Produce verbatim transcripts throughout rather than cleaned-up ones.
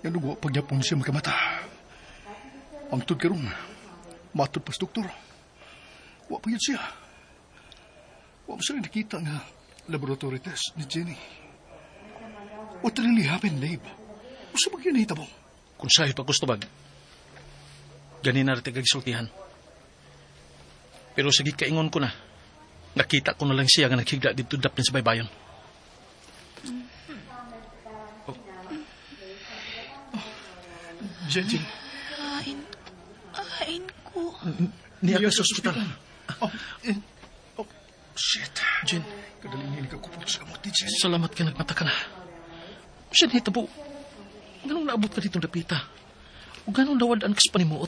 Yan uwa pagyapon siya magkamata. Ang tod karong, matod pas doktor. Wa pa yun siya. Wa pa siya nakita nga laboratory test ni Jenny. What really happened, Dave? Gusto ba yun nahita mo? Kung sa'yo pa gusto bag, ganin na rin tigagsultihan. Pero sige kaingon ko na, nakita ko na lang siya nga naghigla dito dapin sa baybayon. Oh. Oh. Jenny? Ain, ain ko. Niya ka sa ospital. Oh, eh, oh, shit. Jen. Kadaling hindi ka kupot sa kamot ni Jen. Salamat ka nagmata ka na. Siya nita po. Ganong naabot ka ditong dapita? O ganong nawadaan ka sa panimuot?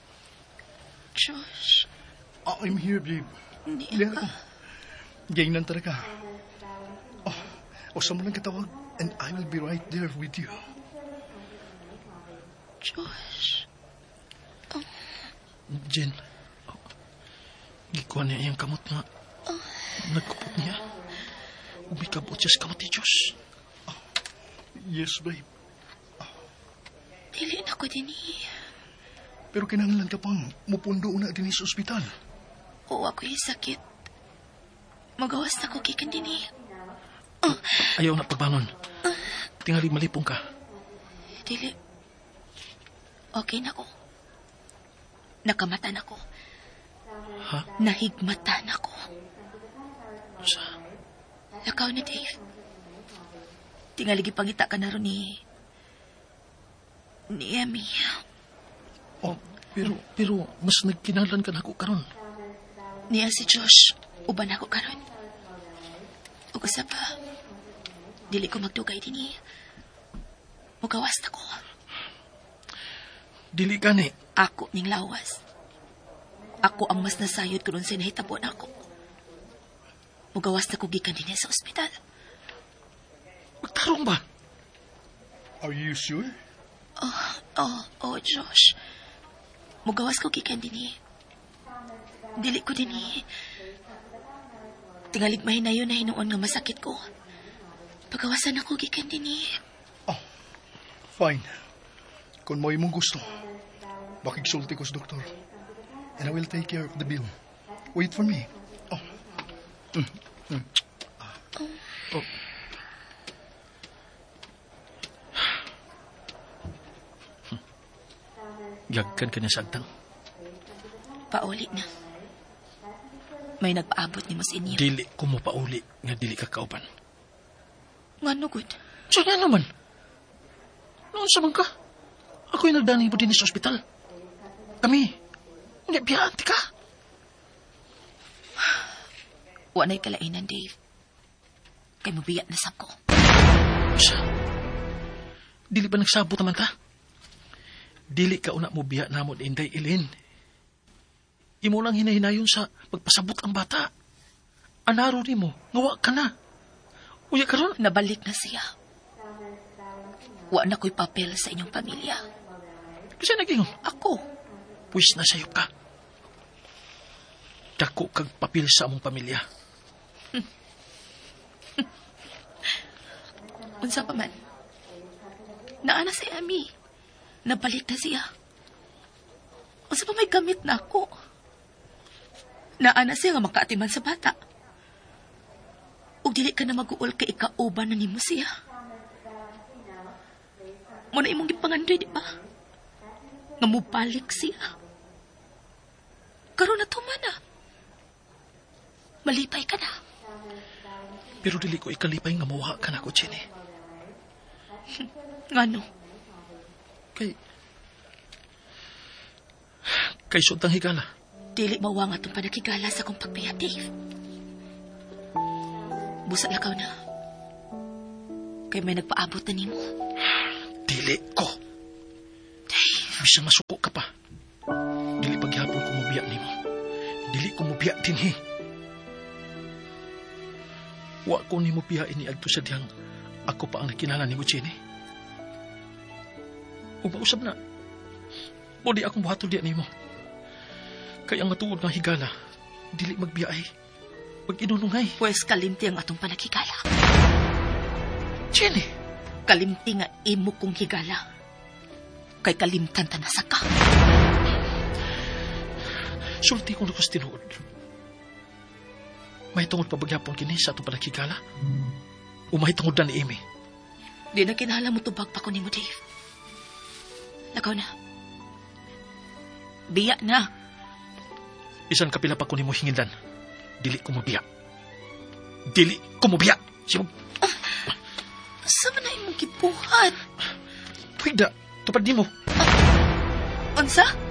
Josh. Oh, I'm here, babe. Hindi Lihat ka. ako. Gainan talaga. Oh, o sa mo lang katawag, and I will be right there with you. Josh. Oh. Jen. Oh, gikuha niya iyang kamot nga. Oh. Nagkupot niya. Umikabot siya sa kamot ni Diyos. Oh, yes, babe. Dili na ko din eh. Pero kinahanglan ka pang mupundo na din sa ospital. Oo, ako yung sakit. Magawas na ko kikan din eh. Uh, Ayaw na pagbangon. Uh, Tingali malipong ka. Dili. Okay na ko. Nakamata na ko. Ha? Nahigmata na ko. Sa? Lakaw na, Dave. Tingaligi pangita ka na ron ni... ni Emmy. Oh, pero, pero mas nagkinalan ka na ako karon. Niya si Josh, uban ako karon. O gusto pa, dili ko magdugay din eh. Mugawas na ko. Dili ka ni. Ako ning lawas. Ako ang mas nasayod ko ron sa nahitabon ako. Mugawas na ko gikan din sa ospital. Magtarong ba? Are you sure? Oh, oh, oh, Josh. Mugawas ko gikan din eh. Dili ko din eh. Tingalig mahinayon na hinuon nga masakit ko. Pagawasan ako gikan din eh. Oh, fine. Kung mo imong gusto, makigsulti ko sa doktor. And I will take care of the bill. Wait for me. Oh. Mm. Mm. Oh. Oh. Yagkan ka niya sa agtang. Pauli na. May nagpaabot ni mas inyo. Dili ko mo pauli nga dili ka kauban. Nga no good. So nga naman. Noon sa man ka. Ako yung nagdani mo din sa ospital. Kami. Hindi biyaan ka. Wanay kalainan, Dave. Kay mabiyat na sab ko. Siya. Dili ba nagsabot naman ta? Dili ka una mo biya namon Inday Ilin. Imo lang hinahinayon sa pagpasabot ang bata. Anaro ni mo, ngawa ka na. Uya karon. Nabalik na siya. Wa na ko'y papel sa inyong pamilya. Kasi naging Ako. Puis na sayop ka. Dako kag papel sa among pamilya. Unsa pa man. Naana si Amy. Nabalik na siya. Unsa pa may gamit na ako. Naana siya nga makaatiman sa bata. Ug dili ka na mag-uol kay ikauban na nimo siya. Muna imong gipangandoy, di ba? Nga mubalik siya. Karon na tumana. Malipay ka na. Pero dili ko ikalipay nga mawha ka na ko, Jenny. Ngano? Kay... Kay sudang higala. Dili mawa nga itong panakigala sa kong pagbiyak, Dave. Busa lakaw na. Kay may nagpaabot na nimo. Dili ko. Dave. Bisa masuko ka pa. Dili paghapon ko mubiyak nimo. Dili ko mubiyak dinhi. Wa ko nimo biya ini adto sa diyang ako pa ang nakinala nimo, Jenny. O mausap na. O di akong buhato diya nimo. Kaya nga tuod nga higala, dili magbiyay. Pag-inunungay. Pwes kalimti ang atong panakigala. Jenny! Kalimti nga imo kong higala. kay kalimtan tanasa ka. Sulti kong lukas tinuod. May tungod pabagyapon kini sa itong panakikala? O may tungod na ni Amy? Di na kinahanglan mo tubag pa ko ni mo, Dave. Lakaw na. Biya na. Isan kapila pa ko ni mo hingindan. Dili ko mabiya. Dili ko mabiya. Sibog. Ah, sama na imong gibuhat. Pwede, tupad ni mo. Ah, unsa?